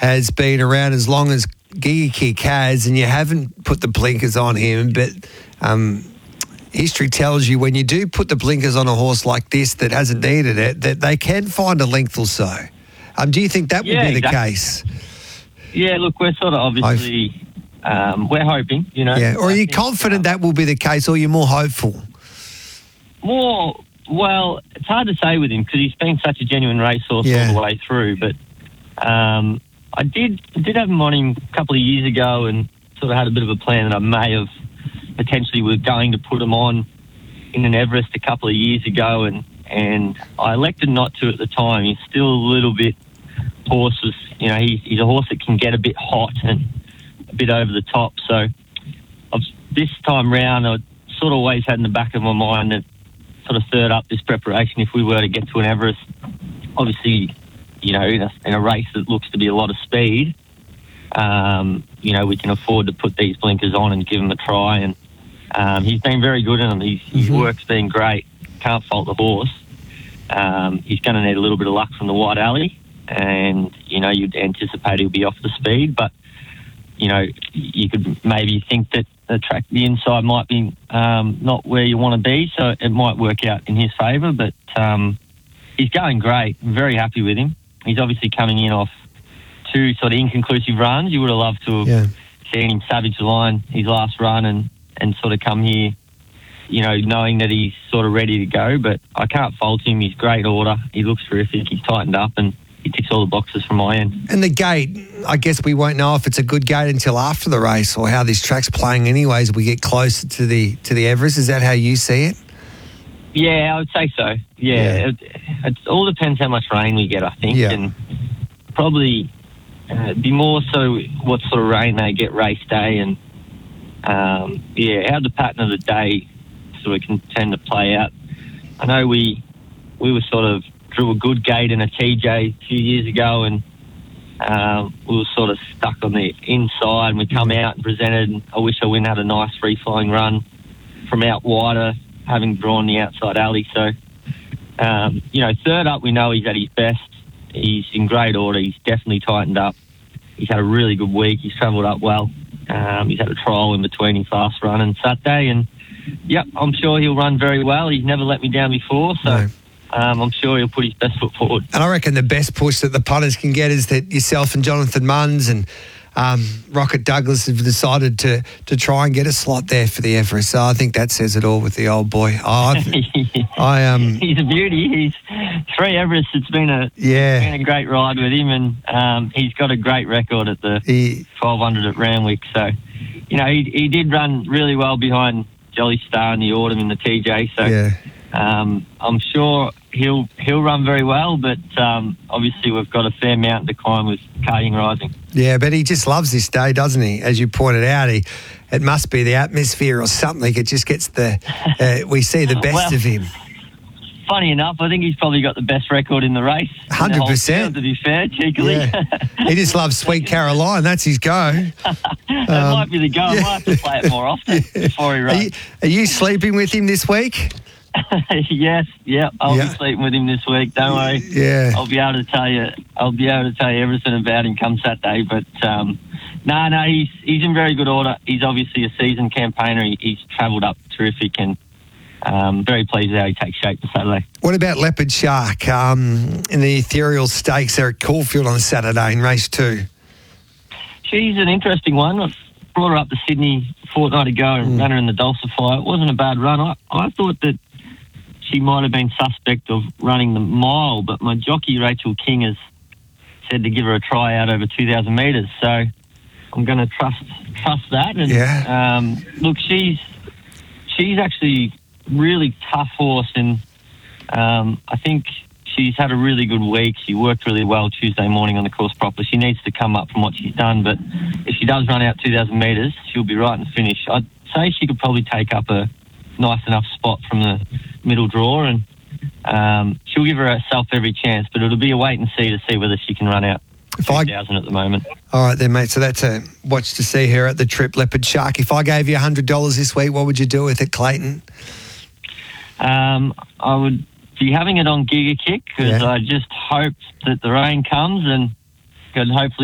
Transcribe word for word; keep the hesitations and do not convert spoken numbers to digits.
has been around as long as Giga Kick has, and you haven't put the blinkers on him, but um, history tells you when you do put the blinkers on a horse like this that hasn't needed it, that they can find a length or so. Um, do you think that Yeah, would be exactly. the case? Yeah, look, we're sort of obviously, um, we're hoping, you know. Yeah, or are I you think, confident um, that will be the case, or are you more hopeful? More, well, it's hard to say with him because he's been such a genuine racehorse Yeah. all the way through. But um, I did I did have him on him a couple of years ago and sort of had a bit of a plan that I may have potentially were going to put him on in an Everest a couple of years ago, and, and I elected not to at the time. He's still a little bit horses, you know, he's, he's a horse that can get a bit hot and a bit over the top. So I've, this time round, I sort of always had in the back of my mind that sort of third up this preparation if we were to get to an Everest. Obviously, you know, in a, in a race that looks to be a lot of speed, um, you know, we can afford to put these blinkers on and give him a try. And um, he's been very good in them. He's, mm-hmm. His work's been great. Can't fault the horse. Um, he's going to need a little bit of luck from the White Alley, and, you know, you'd anticipate he'll be off the speed, but, you know, you could maybe think that the track, the inside might be um, not where you want to be, so it might work out in his favour. But um, he's going great. I'm very happy with him. He's obviously coming in off two sort of inconclusive runs. You would have loved to have Yeah. seen him savage the line his last run and, and sort of come here, you know, knowing that he's sort of ready to go. But I can't fault him. He's great order. He looks terrific. He's tightened up and he ticks all the boxes from my end. And the gate, I guess we won't know if it's a good gate until after the race or how this track's playing anyways. We get closer to the to the Everest. Is that how you see it? Yeah, I would say so. Yeah, Yeah. It, it all depends how much rain we get, I think. Yeah. And probably uh, be more so what sort of rain they get race day. And, um, yeah, how the pattern of the day sort of can tend to play out. I know we we were sort of drew a good gate in a T J a few years ago, and um, we were sort of stuck on the inside, and we come out and presented. And I wish I win had a nice free-flowing run from out wider, having drawn the outside alley. So, um, you know, third up, we know he's at his best. He's in great order. He's definitely tightened up. He's had a really good week. He's travelled up well. Um, he's had a trial in between his last run and Saturday, and yep, I'm sure he'll run very well. He's never let me down before, so No. um, I'm sure he'll put his best foot forward. And I reckon the best push that the punters can get is that yourself and Jonathan Munns and um, Rocket Douglas have decided to to try and get a slot there for the Everest. So I think that says it all with the old boy. Oh, I um, He's a beauty. He's three Everests. It's been a yeah. been a great ride with him, and um, he's got a great record at the He, twelve hundred at Randwick. So, you know, he he did run really well behind Jolly Star in the autumn in the T J. So, yeah. um, I'm sure he'll he'll run very well. But um, obviously, we've got a fair mountain to climb with Karting Rising. Yeah, but he just loves this day, doesn't he? As you pointed out, he it must be the atmosphere or something. It just gets the uh, we see the best Well, of him. Funny enough, I think he's probably got the best record in the race. in the whole Hundred percent. field, to be fair, cheekily. Yeah. He just loves Sweet Caroline. That's his go. that Um, might be the go. I yeah. might have to play it more often before he Are runs. you, are you sleeping with him this week? Yes, yeah, I'll Yeah. be sleeping with him this week. Don't worry. Yeah. I'll be able to tell you. I'll be able to tell you everything about him come Saturday. But um, no, no, he's he's in very good order. He's obviously a seasoned campaigner. He, he's travelled up terrific, and um, very pleased how he takes shape for Saturday. What about Leopard Shark um, in the Ethereal Stakes there at Caulfield on Saturday in race two? She's an interesting one. I brought her up to Sydney a fortnight ago and Mm. ran her in the Dulcify. It wasn't a bad run. I, I thought that she might have been suspect of running the mile, but my jockey, Rachel King, has said to give her a try out over two thousand metres. So I'm going to trust trust that. And Yeah. um, look, she's she's actually really tough horse, and um, I think she's had a really good week. She worked really well Tuesday morning on the course properly. She needs to come up from what she's done, but if she does run out two thousand metres, she'll be right in the finish. I'd say she could probably take up a nice enough spot from the middle draw, and um, she'll give herself every chance, but it'll be a wait and see to see whether she can run out If I- two thousand at the moment. All right then, mate. So that's a watch to see her at the Trip Leopard Shark. If I gave you one hundred dollars this week, what would you do with it, Clayton? Um, I would be having it on Giga Kick because Yeah. I just hope that the rain comes and could hopefully